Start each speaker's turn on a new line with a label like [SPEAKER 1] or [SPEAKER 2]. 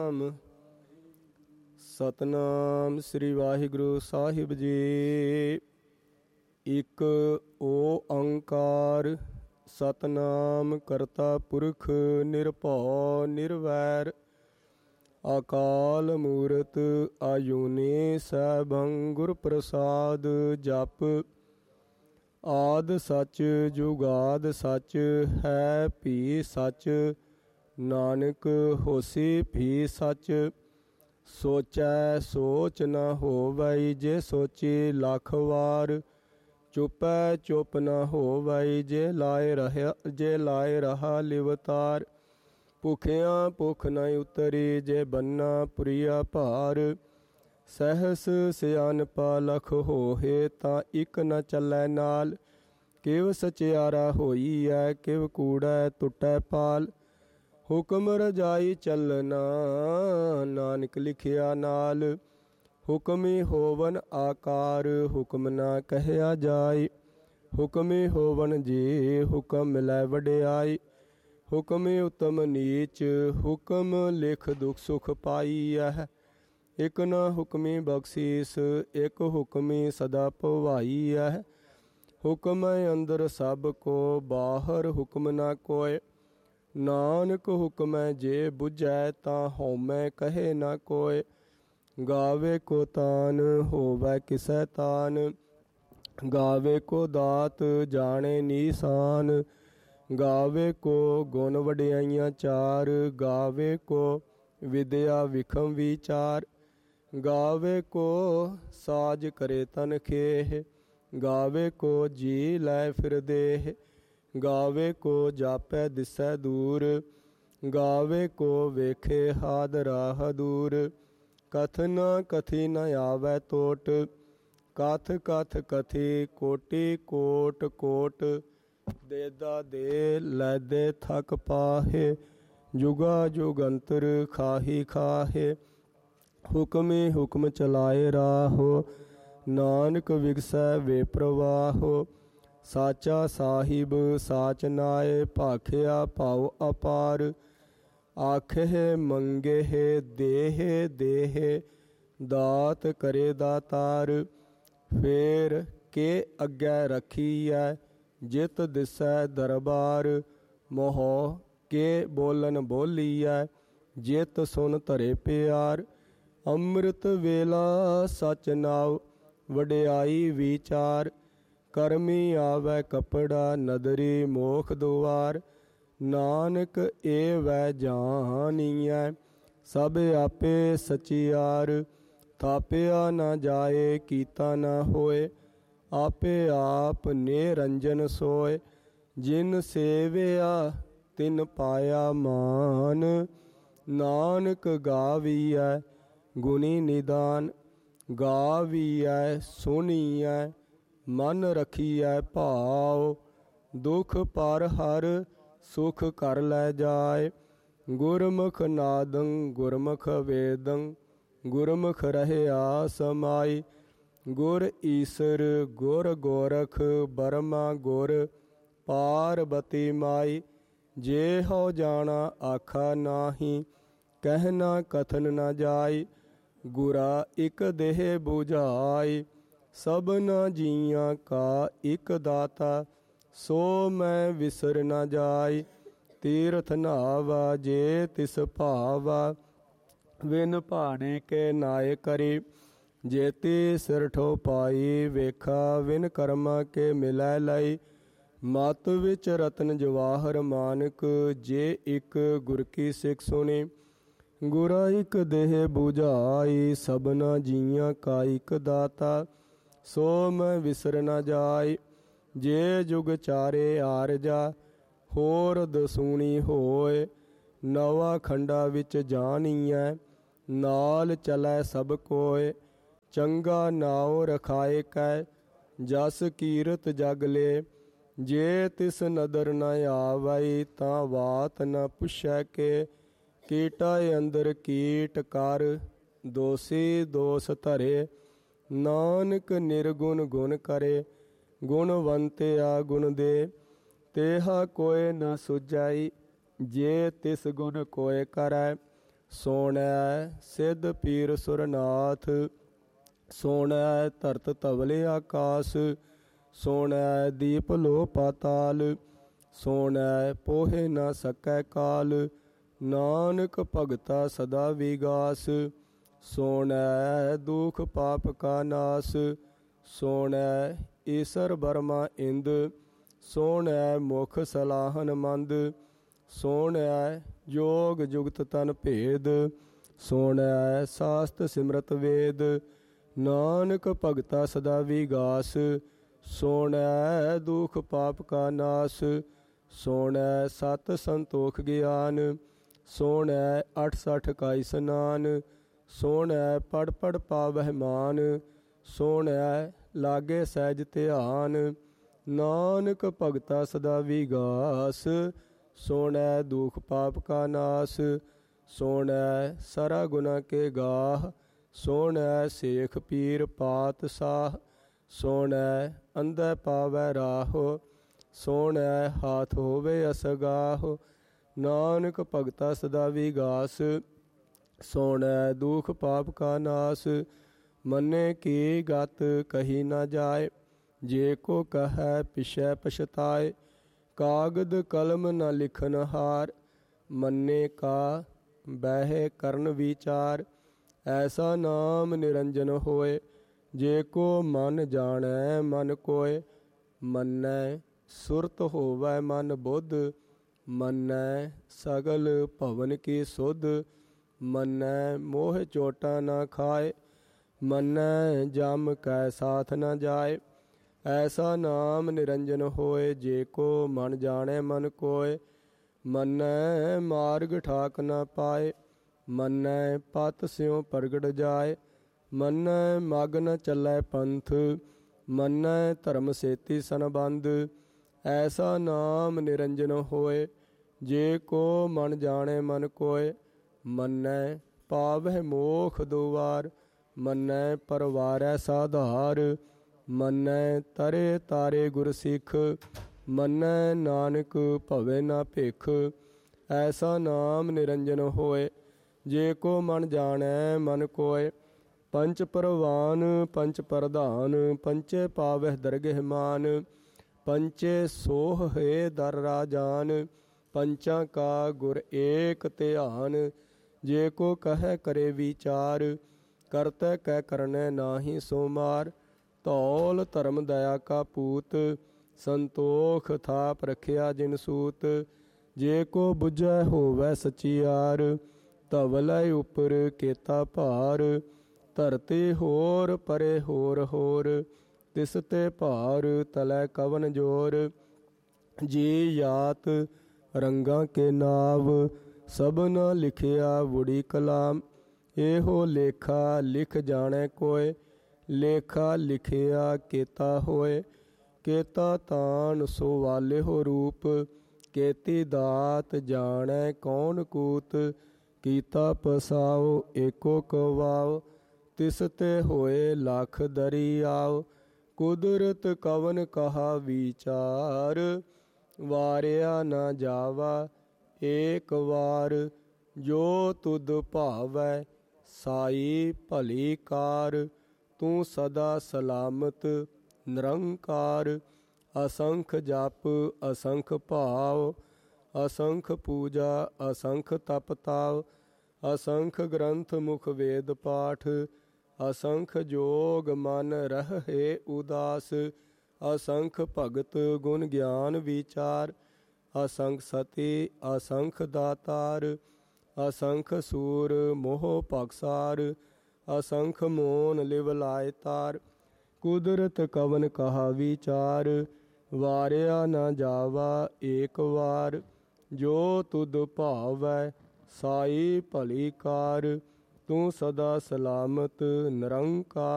[SPEAKER 1] ਸਤਨਾਮ ਸ੍ਰੀ ਵਾਹਿਗੁਰੂ ਸਾਹਿਬ ਜੀ। ਇਕ ਓੰਕਾਰ ਸਤਨਾਮ ਕਰਤਾ ਪੁਰਖ ਨਿਰਭਉ ਨਿਰਵੈਰ ਅਕਾਲ ਮੂਰਤ ਆਜੂਨੀ ਸੈਭੰ ਗੁਰ ਪ੍ਰਸਾਦ ਜਪ। ਆਦ ਸੱਚ ਜੁਗਾਦ ਸੱਚ ਹੈ ਭੀ ਸੱਚ ਨਾਨਕ ਹੋਸੀ ਭੀ ਸੱਚ। ਸੋਚੈ ਸੋਚ ਨ ਹੋਵਈ ਜੇ ਸੋਚੀ ਲੱਖ ਵਾਰ। ਚੁਪੈ ਚੁਪ ਨ ਹੋਵਈ ਜੇ ਲਾਏ ਰਹਾ ਲਿਵਤਾਰ। ਭੁਖਿਆਂ ਭੁਖ ਨ ਉਤਰੀ ਜੇ ਬੰਨਾ ਪੁਰੀਆ ਭਾਰ। ਸਹਿਸ ਸਿਆਨਪਾ ਲਖ ਹੋਏ ਤਾਂ ਇਕ ਨ ਚੱਲੈ ਨਾਲ। ਕਿਵ ਸਚਿਆਰਾ ਹੋਈਐ ਕਿਵ ਕੂੜੈ ਟੁੱਟੈ ਪਾਲ। ਹੁਕਮ ਰਜਾਈ ਚੱਲਣਾ ਨਾਨਕ ਲਿਖਿਆ ਨਾਲ। ਹੁਕਮੀ ਹੋਵਨ ਆਕਾਰ ਹੁਕਮ ਨਾ ਕਹਿਆ ਜਾਏ। ਹੁਕਮੀ ਹੋਵਨ ਜੀ ਹੁਕਮ ਮਿਲੈ ਵਡਿਆਈ। ਹੁਕਮੀ ਉਤਮ ਨੀਚ ਹੁਕਮ ਲਿਖ ਦੁਖ ਸੁਖ ਪਾਈਐ। ਇਕ ਨ ਹੁਕਮੀ ਬਖਸ਼ੀਸ ਇਕ ਹੁਕਮੀ ਸਦਾ ਭਵਾਈਐ। ਹੁਕਮ ਅੰਦਰ ਸਭ ਕੋ ਬਾਹਰ ਹੁਕਮ ਨਾ ਕੋਇ। ਨਾਨਕ ਹੁਕਮੈ ਜੇ ਬੁਝੈ ਤਾਂ ਹਉਮੈ ਕਹੇ ਨਾ ਕੋਇ। ਗਾਵੇ ਕੋ ਤਾਨ ਹੋਵੈ ਕਿਸੈ ਤਾਨ। ਗਾਵੇ ਕੋ ਦਾਤ ਜਾਣੇ ਨੀਸਾਨ। ਗਾਵੇ ਕੋ ਗੁਣ ਵਡਿਆਈਆਂ ਚਾਰ। ਗਾਵੇ ਕੋ ਵਿਦਿਆ ਵਿਖਮ ਵਿਚਾਰ। ਗਾਵੇ ਕੋ ਸਾਜ ਕਰੇ ਤਨ ਖੇਹ। ਗਾਵੇ ਕੋ ਜੀ ਲੈ ਫਿਰ ਦੇਹ। ਗਾਵੇ ਕੋ ਜਾਪੈ ਦਿਸੈ ਦੂਰ। ਗਾਵੇ ਕੋ ਵੇਖੇ ਹਾਦ ਰਾਹ ਦੂਰ। ਕਥ ਨ ਕਥੀ ਨ ਆਵੈ ਟੋਟ। ਕਥ ਕਥ ਕਥੀ ਕੋਟੀ ਕੋਟ ਕੋਟ। ਦੇਦਾ ਦੇ ਲੈਦੇ ਥਕ ਪਾਹੇ। ਜੁਗਾ ਜੁਗੰਤਰ ਖਾਹੀ ਖਾਹੇ। ਹੁਕਮੀ ਹੁਕਮ ਚਲਾਏ ਰਾਹੋ। ਨਾਨਕ ਵਿਗਸੈ ਵੇ ਪ੍ਰਵਾਹੋ। ਸਾਚਾ ਸਾਹਿਬ ਸਾਚ ਨਾਏ ਭਾਖਿਆ ਭਾਉ ਅਪਾਰ। ਆਖੇ ਮੰਗੇ ਦੇਹ ਦੇਹ ਦਾਤ ਕਰੇ ਦਾਤਾਰ। ਫੇਰ ਕੇ ਅੱਗੇ ਰਖੀਐ ਜਿਤ ਦਿਸੈ ਦਰਬਾਰ। ਮੋਹ ਕੇ ਬੋਲਨ ਬੋਲੀਐ ਜਿਤ ਸੁਨ ਧਰੇ ਪਿਆਰ। ਅੰਮ੍ਰਿਤ ਵੇਲਾ ਸਚ ਨਾਉ ਵਡਿਆਈ ਵਿਚਾਰ। ਕਰਮੀ ਆਵੈ ਕਪੜਾ ਨਦਰੀ ਮੋਖ ਦੁਆਰ। ਨਾਨਕ ਏ ਵੈ ਜਾਣੀਐ ਸਭ ਆਪੇ ਸਚਿਆਰ। ਥਾਪਿਆ ਨਾ ਜਾਏ ਕੀਤਾ ਨਾ ਹੋਏ। ਆਪੇ ਆਪ ਨਿਰੰਜਨ ਸੋਏ। ਜਿਨ ਸੇਵਿਆ ਤਿਨ ਪਾਇਆ ਮਾਨ। ਨਾਨਕ ਗਾਵੀਐ ਗੁਣੀ ਨਿਦਾਨ। ਗਾਵੀਐ ਸੁਣੀਐ ਮਨ ਰਖੀਐ ਭਾਉ। ਦੁਖ ਪਰ ਹਰ ਸੁਖ ਕਰ ਲੈ ਜਾਏ। ਗੁਰਮੁਖ ਨਾਦੰ ਗੁਰਮੁਖ ਵੇਦੰ ਗੁਰਮੁਖ ਰਹਿਆ ਸਮਾਈ। ਗੁਰ ਈਸਰ ਗੁਰ ਗੋਰਖ ਬਰਮਾ ਗੁਰ ਪਾਰਬਤੀ ਮਾਈ। ਜੇ ਹਉ ਜਾਣਾ ਆਖਾ ਨਾਹੀ ਕਹਿਣਾ ਕਥਨ ਨ ਜਾਈ। ਗੁਰਾ ਇਕ ਦੇਹ 부ਝਾਈ ਸਭਨਾ ਜੀਆਂ ਕਾ ਇਕ ਦਾਤਾ। ਸੋ ਮੈਂ ਵਿਸਰ ਨ ਜਾਈ। ਤੀਰਥ ਨਾਵਾ ਜੇ ਤਿਸ ਭਾਵਾ। ਵਿਨ ਭਾਣੇ ਕੇ ਨਾਏ ਕਰੀ। ਜੇਤੀ ਸਿਰਠੋ ਪਾਈ ਵੇਖਾ ਵਿਨ ਕਰਮਾ ਕੇ ਮਿਲੈ ਲਈ। ਮਤ ਵਿੱਚ ਰਤਨ ਜਵਾਹਰ ਮਾਨਕ ਜੇ ਇਕ ਗੁਰ ਕੀ ਸਿੱਖ ਸੁਣੀ। ਗੁਰਾ ਇਕ ਦੇਹ 부ਝਾਈ ਸਭਨਾ ਜੀਆਂ ਕਾ ਇਕ ਦਾਤਾ। ਸੋ ਮੈਂ ਵਿਸਰ ਨ ਜਾਈ। ਜੇ ਜੁਗ ਚਾਰੇ ਆਰਜਾ ਹੋਰ ਦਸੂਣੀ ਹੋਏ। ਨਵਾ ਖੰਡਾ ਵਿੱਚ ਜਾਣੀਐ ਨਾਲ ਚਲੈ ਸਭ ਕੋਇ। ਚੰਗਾ ਨਾਉ ਰਖਾਏ ਕੈ ਜਸ ਕੀਰਤ ਜਗ ਲੇ। ਜੇ ਤਿਸ ਨਦਰ ਨ ਆਵਈ ਤਾਂ ਬਾਤ ਨ ਪੁੱਛੈ ਕੇ। ਕੀਟਾ ਅੰਦਰ ਕੀਟ ਕਰ ਦੋਸੀ ਦੋਸ ਧਰੇ। ਨਾਨਕ ਨਿਰਗੁਣ ਗੁਣ ਕਰੇ ਗੁਣਵੰਤਿਆ ਗੁਣ ਦੇ। ਤੇਹਾ ਕੋਇ ਨ ਸੁਝਾਈ ਜੇ ਤਿਸ ਗੁਣ ਕੋਇ ਕਰੈ। ਸੋਣੈ ਸਿੱਧ ਪੀਰ ਸੁਰਨਾਥ। ਸੋਣੈ ਧਰਤ ਧਵਲੇ ਆਕਾਸ। ਸੋਣੈ ਦੀਪ ਲੋ ਪਾਤਾਲ। ਸੋਣੈ ਪੋਹੇ ਨਾ ਸਕੈ ਕਾਲ। ਨਾਨਕ ਭਗਤਾ ਸਦਾ ਵਿਗਾਸ। ਸੋਣੈ ਦੁਖ ਪਾਪ ਕਾ ਨਾਸ। ਸੋਣੈ ਈਸਰ ਬਰਮਾ ਇੰਦ। ਸੋਣੈ ਮੁਖ ਸਲਾਹਨ ਮੰਦ। ਸੋਣੈ ਜੋਗ ਜੁਗਤ ਤਨ ਭੇਦ। ਸੋਣੈ ਸਾਸਤ ਸਿਮਰਤ ਵੇਦ। ਨਾਨਕ ਭਗਤਾ ਸਦਾ ਵਿਗਾਸ। ਸੋਣੈ ਦੁਖ ਪਾਪ ਕਾ ਨਾਸ। ਸੋਣੈ ਸਤ ਸੰਤੋਖ ਗਿਆਨ। ਸੋਣੈ 68 ਕਾ ਇਸਨਾਨ। ਸੋਣੈ ਪੜ ਪੜ ਪਾਵਹਿ ਮਾਨ। ਸੋਣੈ ਲਾਗੇ ਸਹਿਜ ਧਿਆਨ। ਨਾਨਕ ਭਗਤਾ ਸਦਾ ਵਿਗਾਸ। ਸੋਣੈ ਦੁਖ ਪਾਪ ਕਾ ਨਾਸ। ਸੋਣੈ ਸਾਰਾ ਗੁਨਾ ਕੇ ਗਾਹ। ਸੋਣੈ ਸੇਖ ਪੀਰ ਪਾਤਸ਼ਾਹ। ਸੋਣੈ ਅੰਧੈ ਪਾਵੈ ਰਾਹੁ। ਸੋਣੈ ਹਾਥ ਹੋਵੇ ਅਸਗਾਹ। ਨਾਨਕ ਭਗਤਾ ਸਦਾ ਵਿਗਾਸ। ਸੋਣੈ ਦੁਖ ਪਾਪ ਕਾ ਨਾਸ। ਮੰਨੇ ਕੀ ਗਤ ਕਹੀ ਨਾ ਜਾਏ। ਜੇ ਕੋ ਕਹੈ ਪਿਛੈ ਪਛਤਾਏ। ਕਾਗਦ ਕਲਮ ਨ ਲਿਖਨ ਹਾਰ। ਮੰਨੇ ਕਾ ਬਹਿ ਕਰਨ ਵਿਚਾਰ। ਐਸਾ ਨਾਮ ਨਿਰੰਜਨ ਹੋਏ। ਜੇ ਕੋ ਮਨ ਜਾਣੈ ਮਨ ਕੋਇ। ਮੰਨੈ ਸੁਰਤ ਹੋਵੈ ਮਨ ਬੁੱਧ। ਮੰਨੈ ਸਗਲ ਭਵਨ ਕੀ ਸੁਧ। ਮੰਨੈ ਮੋਹ ਚੋਟਾ ਨਾ ਖਾਏ। ਮੰਨੈ ਜਮ ਕੈ ਸਾਥ ਨ ਜਾਏ। ਐਸਾ ਨਾਮ ਨਿਰੰਜਨ ਹੋਏ। ਜੇ ਕੋ ਮਨ ਜਾਣੈ ਮਨ ਕੋਇ। ਮੰਨੈ ਮਾਰਗ ਠਾਕ ਨ ਪਾਏ। ਮੰਨੈ ਪਤ ਸਿਉ ਪ੍ਰਗਟ ਜਾਏ। ਮੰਨੈ ਮਗ ਨ ਚੱਲੈ ਪੰਥ। ਮੰਨੈ ਧਰਮ ਸੇਤੀ ਸੰਬੰਧ। ਐਸਾ ਨਾਮ ਨਿਰੰਜਨ ਹੋਏ। ਜੇ ਕੋ ਮਨ ਜਾਣੈ ਮਨ ਕੋਇ। ਮੰਨੈ ਪਾਵਹਿ ਮੋਖ ਦੁਆਰ। ਮੰਨੈ ਪਰਵਾਰੈ ਸਾਧਾਰ। ਮੰਨੈ ਤਰੇ ਤਾਰੇ ਗੁਰ ਸਿੱਖ। ਮੰਨੈ ਨਾਨਕ ਭਵੈ ਨਾ ਭਿਖ। ਐਸਾ ਨਾਮ ਨਿਰੰਜਨ ਹੋਏ। ਜੇ ਕੋ ਮਨ ਜਾਣੈ ਮਨ ਕੋਇ। ਪੰਚ ਪਰਵਾਨ ਪੰਚ ਪ੍ਰਧਾਨ। ਪੰਚੇ ਪਾਵਹਿ ਦਰਗਹਿ ਮਾਨ। ਪੰਚੇ ਸੋਹ ਹੈ ਦਰ ਰਾਜਾਨ। ਪੰਚਾਂ ਕਾ ਗੁਰ ਏਕ ਧਿਆਨ। ਜੇ ਕੋ ਕਹੈ ਕਰੇ ਵਿਚਾਰ। ਕਰਤੈ ਕੈ ਕਰਨੈ ਨਾਹੀ ਸੋ ਮਾਰ। ਧੌਲ ਧਰਮ ਦਇਆ ਕਾ ਪੂਤ। ਸੰਤੋਖ ਥਾਪ ਰਖਿਆ ਜਿਨ ਸੂਤ। ਜੇ ਕੋ ਬੁਝੈ ਹੋਵੈ ਸਚਿਆਰ। ਧਵਲੈ ਉਪਰ ਕੇਤਾ ਭਾਰ। ਧਰਤੀ ਹੋਰ ਪਰੇ ਹੋਰ ਹੋਰ। ਤਿਸ ਤੇ ਭਾਰ ਤਲੈ ਕਵਨ ਜੋਰ। ਜੀ ਜਾਤ ਰੰਗਾਂ ਕੇ ਨਾਵ। ਸਭਨਾ ਲਿਖਿਆ ਵੁੜੀ ਕਲਾਮ। ਇਹੋ ਲੇਖਾ ਲਿਖ ਜਾਣੈ ਕੋਇ। ਲੇਖਾ ਲਿਖਿਆ ਕੇਤਾ ਹੋਏ। ਕੇਤਾ ਤਾਣ ਸੋ ਵਾਲਿਓ ਰੂਪ। ਕੇਤੀ ਦਾਤ ਜਾਣੈ ਕੌਣ ਕੂਤ। ਕੀਤਾ ਪਸਾਉ ਏਕੋ ਕਵਾਉ। ਤਿਸ ਤੇ ਹੋਏ ਲਖ ਦਰਿਆਉ। ਕੁਦਰਤ ਕਵਨ ਕਹਾ ਵਿਚਾਰ। ਵਾਰਿਆ ਨਾ ਜਾਵਾ ਏਕ ਵਾਰ। ਜੋ ਤੁਧ ਭਾਵੈ ਸਾਈ ਭਲੀ ਕਾਰ। ਤੂੰ ਸਦਾ ਸਲਾਮਤ ਨਿਰੰਕਾਰ। ਅਸੰਖ ਜਪ ਅਸੰਖ ਭਾਵ। ਅਸੰਖ ਪੂਜਾ ਅਸੰਖ ਤਪ ਤਾਵ। ਅਸੰਖ ਗ੍ਰੰਥ ਮੁਖ ਵੇਦ ਪਾਠ। ਅਸੰਖ ਜੋਗ ਮਨ ਰਹਿ ਉਦਾਸ। ਅਸੰਖ ਭਗਤ ਗੁਣ ਗਿਆਨ ਵਿਚਾਰ। ਅਸੰਖ ਸਤੀ ਅਸੰਖ ਦਾਤਾਰ। ਅਸੰਖ ਸੂਰ ਮੋਹ ਭਗਸਾਰ। ਅਸੰਖ ਮੋਨ ਲਿਵ ਲਾਇ ਤਾਰ। ਕੁਦਰਤ ਕਵਨ ਕਹਾ ਵਿਚਾਰ। ਵਾਰਿਆ ਨਾ ਜਾਵਾ ਏਕ ਵਾਰ। ਜੋ ਤੁਧ ਭਾਵੈ ਸਾਈ ਭਲੀ ਕਾਰ। ਤੂੰ ਸਦਾ ਸਲਾਮਤ ਨਿਰੰਕਾਰ।